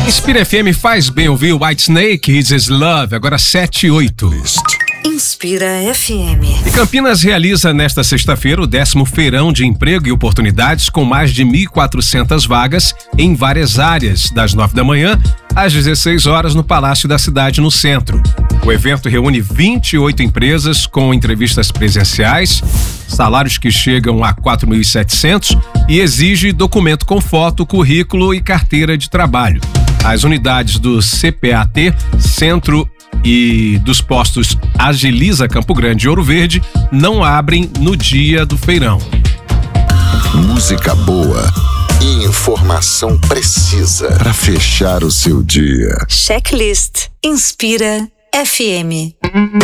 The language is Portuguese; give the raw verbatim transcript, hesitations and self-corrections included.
Inspira F M, faz bem ouvir Whitesnake, His Is Love, agora sete e oito. Inspira F M. E Campinas realiza nesta sexta-feira o décimo Feirão de Emprego e Oportunidades com mais de mil e quatrocentas vagas em várias áreas, das nove da manhã às dezesseis horas no Palácio da Cidade, no centro. O evento reúne vinte e oito empresas com entrevistas presenciais, salários que chegam a quatro mil e setecentos e exige documento com foto, currículo e carteira de trabalho. As unidades do C P A T, Centro e dos postos Agiliza, Campo Grande e Ouro Verde não abrem no dia do feirão. Música boa e informação precisa para fechar o seu dia. Checklist Inspira F M.